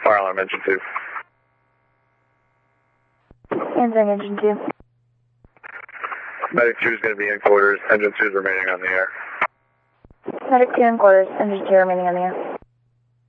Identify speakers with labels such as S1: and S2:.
S1: Fire alarm, engine 2.
S2: Answering engine 2.
S1: Medic 2 is going to be in quarters, engine 2 is remaining on the air.
S2: Medic 2 in quarters, engine 2 remaining on the air.